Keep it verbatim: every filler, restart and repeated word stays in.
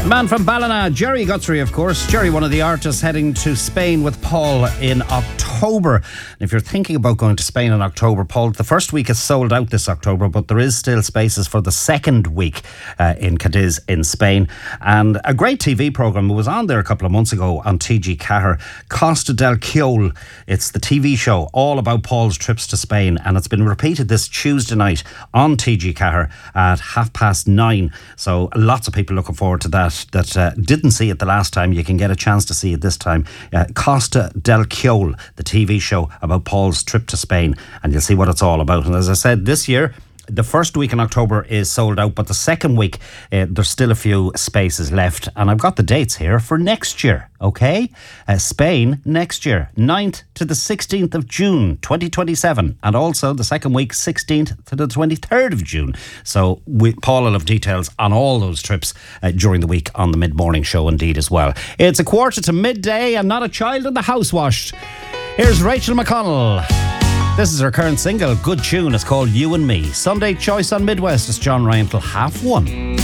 Man from Ballina, Jerry Guthrie, of course. Jerry, one of the artists heading to Spain with Paul in October. And if you're thinking about going to Spain in October, Paul, the first week is sold out this October, but there is still spaces for the second week uh, in Cadiz in Spain. And a great T V programme was on there a couple of months ago on T G Cahir, Costa del Ciol. It's the T V show all about Paul's trips to Spain, and it's been repeated this Tuesday night on T G Cahir at half past nine. So lots of people looking forward to that. that uh, didn't see it the last time. You can get a chance to see it this time. uh, Costa del Ciol, the T V show about Paul's trip to Spain, and you'll see what it's all about. And as I said, this year the first week in October is sold out, but the second week uh, there's still a few spaces left, and I've got the dates here for next year. Okay, uh, Spain next year, ninth to the sixteenth of June twenty twenty-seven, and also the second week, sixteenth to the twenty-third of June. So we, Paul will have details on all those trips uh, during the week on the mid-morning show indeed as well. It's a quarter to midday and not a child in the house washed. Here's Rachel McConnell. This is her current single, good tune. It's called You and Me. Sunday choice on Midwest. It's John Ryan till half one.